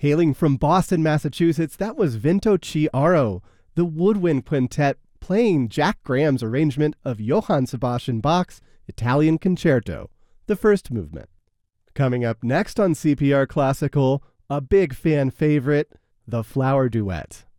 Hailing from Boston, Massachusetts, that was Vinto Chiaro, the woodwind quintet playing Jack Graham's arrangement of Johann Sebastian Bach's Italian Concerto, the first movement. Coming up next on CPR Classical, a big fan favorite, the Flower Duet.